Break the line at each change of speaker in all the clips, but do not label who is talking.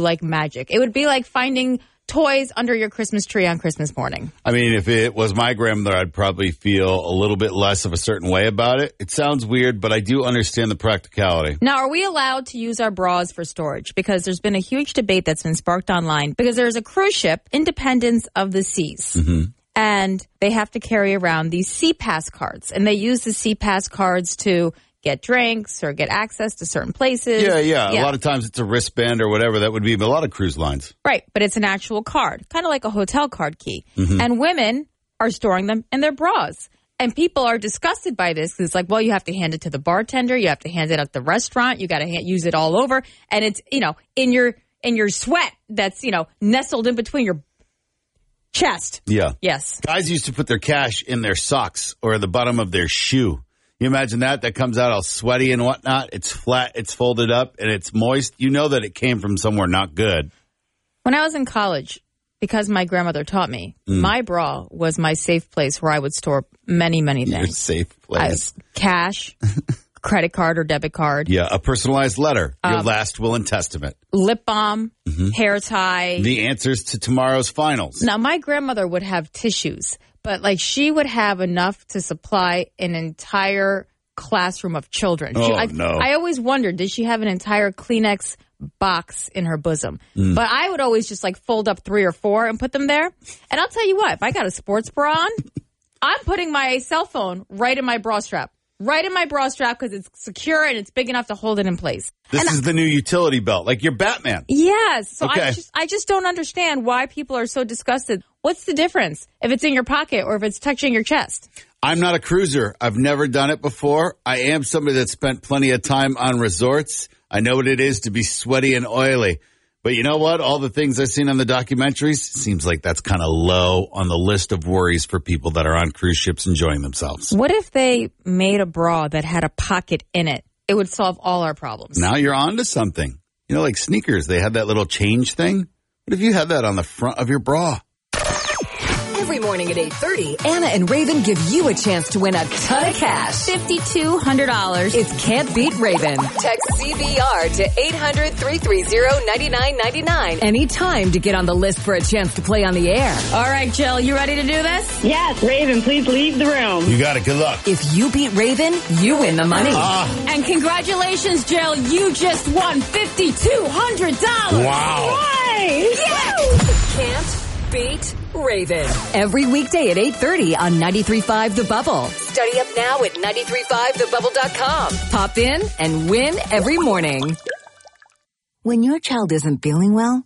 like magic. It would be like finding toys under your Christmas tree on Christmas morning.
I mean, if it was my grandmother, I'd probably feel a little bit less of a certain way about it. It sounds weird, but I do understand the practicality.
Now, are we allowed to use our bras for storage? Because there's been a huge debate that's been sparked online because there's a cruise ship, Independence of the Seas.
Mm-hmm.
And they have to carry around these Sea Pass cards. And they use the Sea Pass cards to get drinks or get access to certain places.
Yeah. A lot of times it's a wristband or whatever that would be, but a lot of cruise lines.
Right, but it's an actual card, kind of like a hotel card key.
Mm-hmm.
And women are storing them in their bras. And people are disgusted by this because it's like, well, you have to hand it to the bartender. You have to hand it at the restaurant. You got to use it all over. And it's, in your sweat that's, nestled in between your chest.
Yeah.
Yes.
Guys used to put their cash in their socks or the bottom of their shoe. You imagine that? That comes out all sweaty and whatnot. It's flat, it's folded up, and it's moist. You know that it came from somewhere not good.
When I was in college, because my grandmother taught me, my bra was my safe place where I would store many, many things.
Your safe place.
Cash, credit card or debit card.
Yeah, a personalized letter, your last will and testament.
Lip balm, hair tie.
The answers to tomorrow's finals.
Now, my grandmother would have tissues. But, she would have enough to supply an entire classroom of children.
No.
I always wondered, did she have an entire Kleenex box in her bosom? But I would always just, fold up 3 or 4 and put them there. And I'll tell you what, if I got a sports bra on, I'm putting my cell phone right in my bra strap. Right in my bra strap because it's secure and it's big enough to hold it in place.
This is the new utility belt, like your Batman.
Yes. So
okay.
I just don't understand why people are so disgusted. What's the difference if it's in your pocket or if it's touching your chest?
I'm not a cruiser. I've never done it before. I am somebody that spent plenty of time on resorts. I know what it is to be sweaty and oily. But you know what? All the things I've seen on the documentaries, seems like that's kind of low on the list of worries for people that are on cruise ships enjoying themselves.
What if they made a bra that had a pocket in it? It would solve all our problems.
Now you're on to something. Like sneakers, they had that little change thing. What if you had that on the front of your bra?
Every morning at 8:30, Anna and Raven give you a chance to win a ton of cash.
$5,200.
It's Can't Beat Raven. Text CBR to 800-330-9999 anytime to get on the list for a chance to play on the air.
All right, Jill, you ready to do this?
Yes, Raven, please leave the room.
You got it. Good luck.
If you beat Raven, you win the money.
And congratulations, Jill. You just won $5,200.
Wow.
Nice.
Yes! Can't beat Raven. Every weekday at 8:30 on 93.5 The Bubble. Study up now at 93.5thebubble.com. Pop in and win every morning.
When your child isn't feeling well,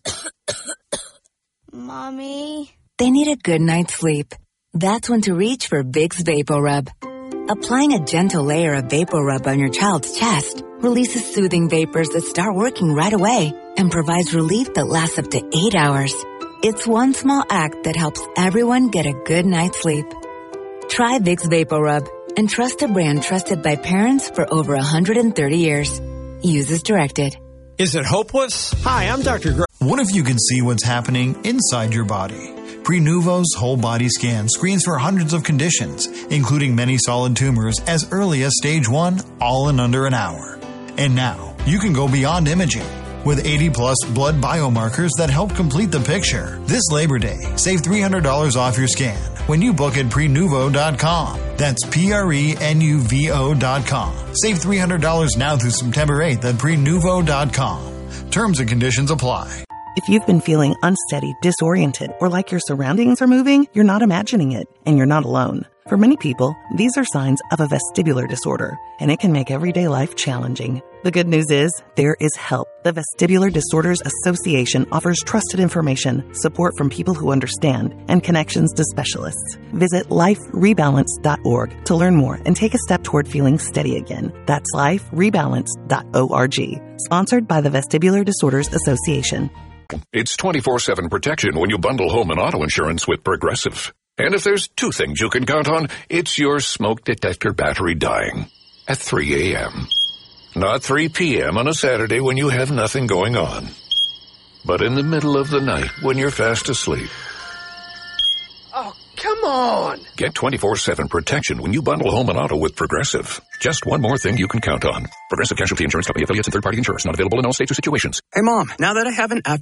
Mommy,
they need a good night's sleep. That's when to reach for Vicks VapoRub. Applying a gentle layer of VapoRub on your child's chest releases soothing vapors that start working right away and provides relief that lasts up to 8 hours. It's one small act that helps everyone get a good night's sleep. Try Vicks VapoRub and trust a brand trusted by parents for over 130 years. Use as directed.
Is it hopeless? Hi, I'm Dr. Gray.
What if you can see what's happening inside your body? Prenuvo's whole body scan screens for hundreds of conditions, including many solid tumors as early as stage 1, all in under an hour. And now, you can go beyond imaging. With 80-plus blood biomarkers that help complete the picture. This Labor Day, save $300 off your scan when you book at Prenuvo.com. That's Prenuvo.com. Save $300 now through September 8th at Prenuvo.com. Terms and conditions apply.
If you've been feeling unsteady, disoriented, or like your surroundings are moving, you're not imagining it, and you're not alone. For many people, these are signs of a vestibular disorder, and it can make everyday life challenging. The good news is, there is help. The Vestibular Disorders Association offers trusted information, support from people who understand, and connections to specialists. Visit liferebalance.org to learn more and take a step toward feeling steady again. That's liferebalance.org. Sponsored by the Vestibular Disorders Association.
It's 24/7 protection when you bundle home and auto insurance with Progressive. And if there's 2 things you can count on, it's your smoke detector battery dying at 3 a.m. Not 3 p.m. on a Saturday when you have nothing going on, but in the middle of the night when you're fast asleep.
Oh, come on!
Get 24/7 protection when you bundle home and auto with Progressive. Just one more thing you can count on. Progressive Casualty Insurance Company, affiliates, and third-party insurers. Not available in all states or situations.
Hey, Mom, now that I have an after